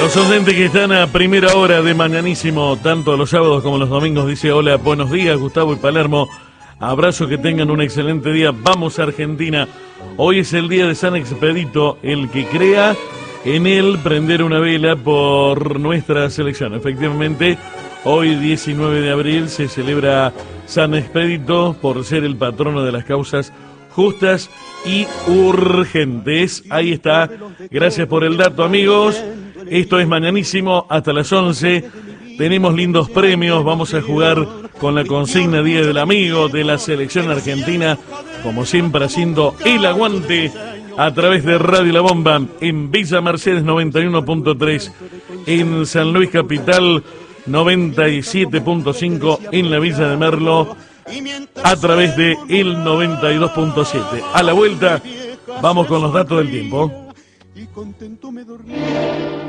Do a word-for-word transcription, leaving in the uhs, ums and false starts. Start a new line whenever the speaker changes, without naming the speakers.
Los oyentes que están a primera hora de mañanísimo, tanto los sábados como los domingos, dice hola, buenos días, Gustavo y Palermo. Abrazo, que tengan un excelente día. Vamos a Argentina. Hoy es el día de San Expedito, el que crea en él prender una vela por nuestra selección. Efectivamente, hoy diecinueve de abril se celebra San Expedito por ser el patrono de las causas justas y urgentes. Ahí está. Gracias por el dato, amigos. Esto es mañanísimo hasta las once. Tenemos lindos premios. Vamos a jugar con la consigna Día del Amigo de la selección argentina, como siempre haciendo el aguante a través de Radio La Bomba en Villa Mercedes noventa y uno punto tres, en San Luis Capital noventa y siete punto cinco, en la Villa de Merlo a través de el noventa y dos punto siete. A la vuelta vamos con los datos del tiempo.